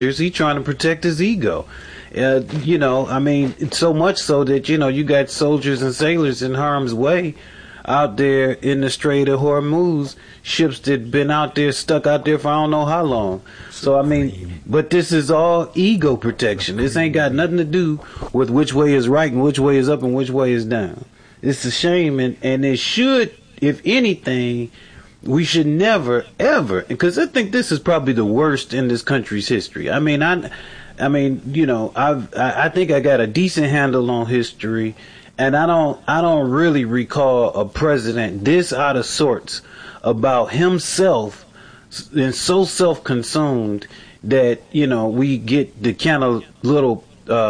He trying to protect his ego. I mean, so much so that, you got soldiers and sailors in harm's way out there in the Strait of Hormuz, ships that been out there, stuck out there for I don't know how long. So, I mean, but this is all ego protection. This ain't got nothing to do with which way is right and which way is up and which way is down. It's a shame, and it should, if anything, we should never, ever, because I think this is probably the worst in this country's history. I think I got a decent handle on history, and I don't really recall a president this out of sorts about himself and so self-consumed that, we get the kind of little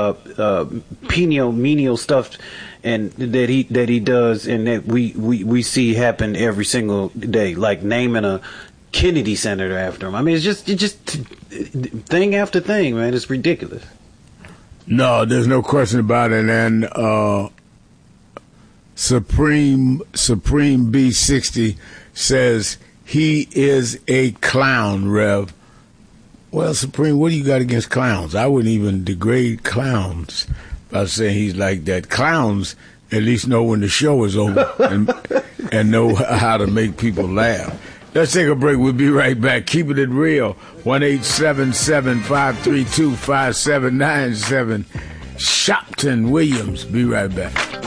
menial stuff and that he does, and that we see happen every single day, like naming a Kennedy Center after him. I mean, it's just thing after thing, man. It's ridiculous. No, there's no question about it. And Supreme B60 says he is a clown, Rev. Well, Supreme, what do you got against clowns? I wouldn't even degrade clowns by saying he's like that. Clowns at least know when the show is over and know how to make people laugh. Let's take a break. We'll be right back. Keeping it real. 1-877-532-5797. Shopton Williams. Be right back.